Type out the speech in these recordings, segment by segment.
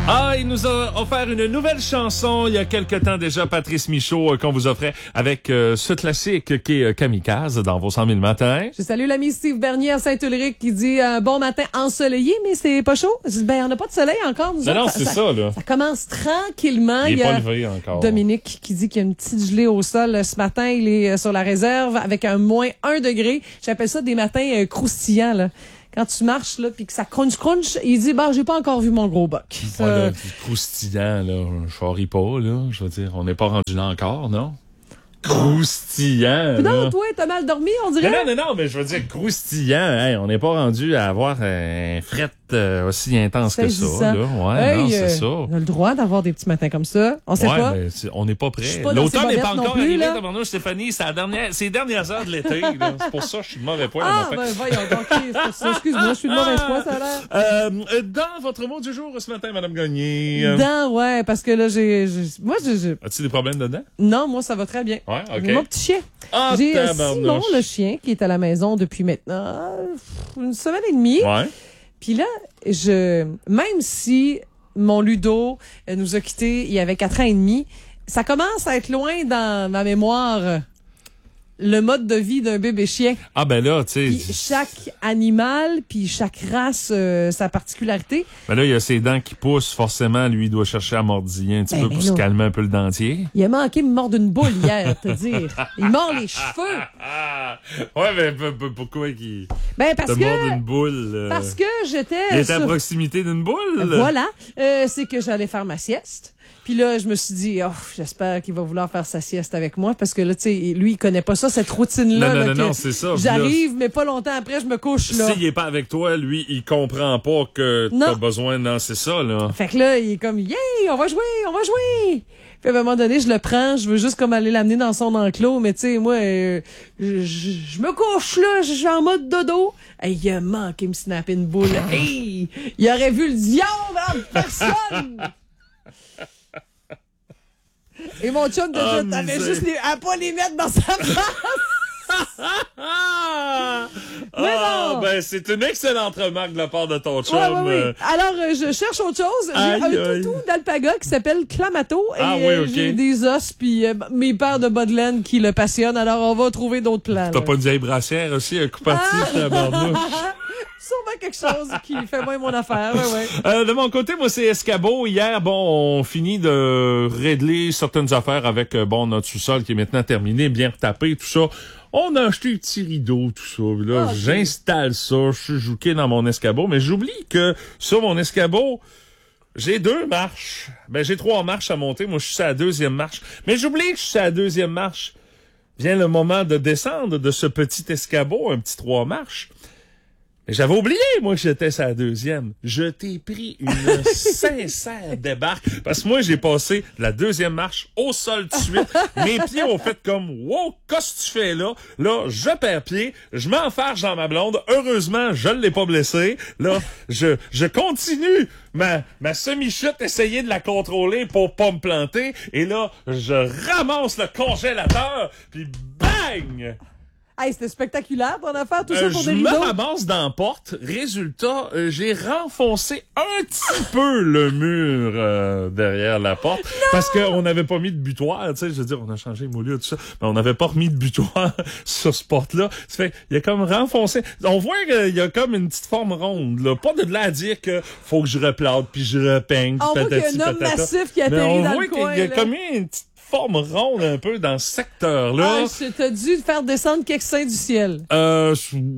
Ah, il nous a offert une nouvelle chanson il y a quelque temps déjà, Patrice Michaud, qu'on vous offrait avec ce classique qui est Kamikaze dans vos 100 000 matins. Je salue l'ami Steve Bernier à Saint-Ulrich qui dit bon matin ensoleillé, mais c'est pas chaud. Je dis, ben, on n'a pas de soleil encore, nous autres. Non, c'est ça, là. Ça commence tranquillement. Il est pas levé encore. Dominique qui dit qu'il y a une petite gelée au sol ce matin. Il est sur la réserve avec un moins 1 degré. J'appelle ça des matins croustillants, là. Quand tu marches, là, puis que ça crunch, il dit, j'ai pas encore vu mon gros boc. Là, croustillant, là, je charrie pas, là. Je veux dire, on n'est pas rendu là encore, non? Croustillant. Non, toi, t'as mal dormi, on dirait? Non, mais je veux dire, croustillant, hey, on n'est pas rendu à avoir un fret aussi intense que ça, là. Ouais, hey, non, c'est ça. On a le droit d'avoir des petits matins comme ça. On sait pas. Mais on n'est pas prêt. L'automne n'est pas encore arrivé, tabarnouche, Stéphanie. C'est les dernières heures de l'été, là. C'est pour ça que je suis de mauvais poil. Voyons donc, excuse-moi, je suis de mauvaise foi, ça a l'air. Dans votre mot du jour ce matin, Madame Gagné. Ouais, parce que là, moi, As-tu des problèmes dedans? Non, moi, ça va très bien. Ouais, OK. Mon petit chien. Ah, j'ai Simon, le chien, qui est à la maison depuis maintenant une semaine et demie. Ouais. Puis là, même si mon Ludo nous a quittés il y avait 4 ans et demi, ça commence à être loin dans ma mémoire le mode de vie d'un bébé chien. Ah ben là, tu sais. Chaque animal, puis chaque race, sa particularité. Ben là, il y a ses dents qui poussent. Forcément, lui, il doit chercher à mordiller un petit peu pour se calmer un peu le dentier. Il a manqué de mordre une boule hier, te dire. Il mord les cheveux. Ouais, mais pourquoi qu'il parce que mord une boule? Parce que j'étais... Il était à proximité d'une boule? Voilà. C'est que j'allais faire ma sieste. Puis là, je me suis dit, j'espère qu'il va vouloir faire sa sieste avec moi parce que là, tu sais, lui, il connaît pas ça, cette routine-là. Non, c'est ça. J'arrive, mais pas longtemps après, je me couche là. S'il est pas avec toi, lui, il comprend pas que t'as besoin. Non, c'est ça, là. Fait que là, il est comme, on va jouer. Puis à un moment donné, je le prends, je veux juste comme aller l'amener dans son enclos, mais tu sais, moi, je me couche là, je suis en mode dodo. Hey, il a manqué me snapper une boule. Hey, il aurait vu le diable en personne. Et mon chum de jeu t'avais juste à pas les mettre dans sa face. C'est une excellente remarque de la part de ton chum. Oui. Alors, je cherche autre chose. J'ai un toutou d'alpaga qui s'appelle Clamato. J'ai des os, puis mes paires de bas de laine qui le passionnent. Alors, on va trouver d'autres plans. T'as pas une vieille brassière aussi, un coup parti, Sûrement quelque chose qui fait moins mon affaire. Ouais. De mon côté, moi, c'est escabeau. Hier, on finit de régler certaines affaires avec notre sous-sol qui est maintenant terminé, bien retapé, tout ça. On a acheté un petit rideau, tout ça. Là, j'installe ça, je suis jouqué dans mon escabeau, mais j'oublie que sur mon escabeau, j'ai 2 marches. J'ai 3 marches à monter. Moi, je suis à la 2e marche. Mais j'oublie que je suis à la 2e marche. Vient le moment de descendre de ce petit escabeau, un petit 3 marches. Mais j'avais oublié, moi, que j'étais sur la 2e. Je t'ai pris une sincère débarque. Parce que moi, j'ai passé la 2e marche au sol tout de suite. Mes pieds ont fait comme, wow, qu'est-ce que tu fais là? Là, je perds pied. Je m'enfarge dans ma blonde. Heureusement, je ne l'ai pas blessée. Là, je continue ma semi-chute, essayer de la contrôler pour pas me planter. Et là, je ramasse le congélateur. Puis bang! Hey, c'était spectaculaire ton affaire, tout ça pour des rideaux. Je me ramasse dans la porte. Résultat, j'ai renfoncé un petit peu le mur derrière la porte. Non! Parce qu'on n'avait pas mis de butoir. Tu sais, je veux dire, on a changé les moulures, tout ça. Mais on n'avait pas remis de butoir sur ce porte-là. Ça fait, il a comme renfoncé. On voit qu'il y a comme une petite forme ronde, là. Pas de là à dire que faut que je replate, puis je repeigne. On voit qu'il y a un homme massif qui atterrit dans le coin. On voit qu'il y a comme une petite forme ronde un peu dans ce secteur-là. T'as dû faire descendre quelques seins du ciel. Pas,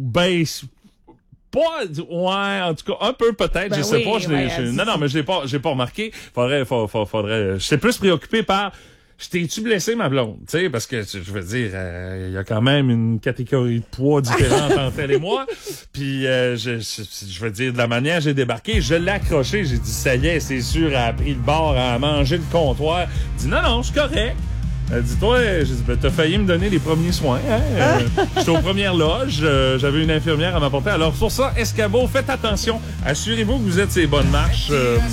en tout cas, un peu peut-être, je sais pas. Non, mais j'ai pas remarqué. Faudrait, j'étais plus préoccupé par, t'ai-tu blessé ma blonde, tu sais, parce que, je veux dire, il y a quand même une catégorie de poids différente entre elle et moi. Puis, je veux dire, de la manière j'ai débarqué, je l'ai accroché, j'ai dit, ça y est, c'est sûr, elle a pris le bord, elle a mangé le comptoir. Elle dit, non, je suis correct. Elle dit, toi, j'ai dit, t'as failli me donner les premiers soins, hein. J'étais aux premières loges, j'avais une infirmière à m'apporter. Alors, sur ça, escabeau, faites attention. Assurez-vous que vous êtes ces bonnes marches.